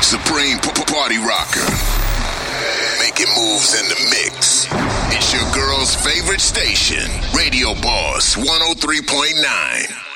supreme party rocker. Making moves in the mix. It's your girl's favorite station, Radio Boss 103.9.